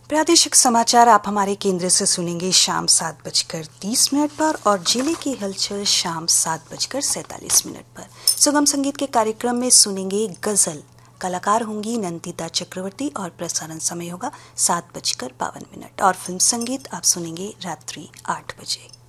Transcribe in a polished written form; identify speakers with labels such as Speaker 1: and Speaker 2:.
Speaker 1: प्रादेशिक समाचार आप हमारे केंद्र से सुनेंगे शाम 7:30 पर और जिले की हलचल शाम 7:47 पर। सुगम संगीत के कार्यक्रम में सुनेंगे गजल, कलाकार होंगी नंदिता चक्रवर्ती और प्रसारण समय होगा 7:52 और फिल्म संगीत आप सुनेंगे रात्रि 8 बजे।